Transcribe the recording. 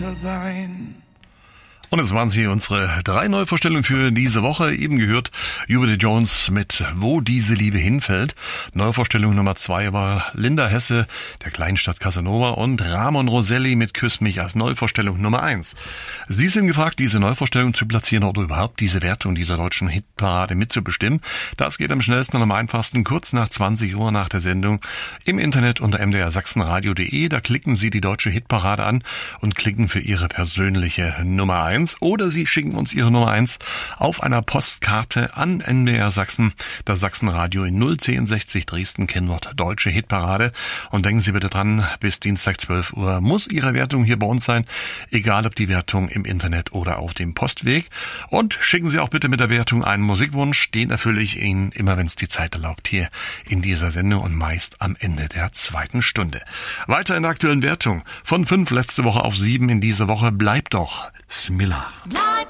sein. Und es waren sie unsere 3 Neuvorstellungen für diese Woche. Eben gehört Jubile Jones mit Wo diese Liebe hinfällt. Neuvorstellung Nummer 2 war Linda Hesse, der Kleinstadt Casanova, und Ramon Roselli mit Küss mich als Neuvorstellung Nummer 1. Sie sind gefragt, diese Neuvorstellung zu platzieren oder überhaupt diese Wertung dieser deutschen Hitparade mitzubestimmen. Das geht am schnellsten und am einfachsten kurz nach 20 Uhr nach der Sendung im Internet unter mdrsachsenradio.de. Da klicken Sie die deutsche Hitparade an und klicken für Ihre persönliche Nummer 1. Oder Sie schicken uns Ihre Nummer 1 auf einer Postkarte an MDR Sachsen, das Sachsenradio in 01060 Dresden, Kennwort Deutsche Hitparade. Und denken Sie bitte dran, bis Dienstag 12 Uhr muss Ihre Wertung hier bei uns sein, egal ob die Wertung im Internet oder auf dem Postweg. Und schicken Sie auch bitte mit der Wertung einen Musikwunsch, den erfülle ich Ihnen immer, wenn es die Zeit erlaubt, hier in dieser Sendung und meist am Ende der 2. Stunde. Weiter in der aktuellen Wertung. Von 5 letzte Woche auf 7 in dieser Woche bleibt doch Smilla. Bleib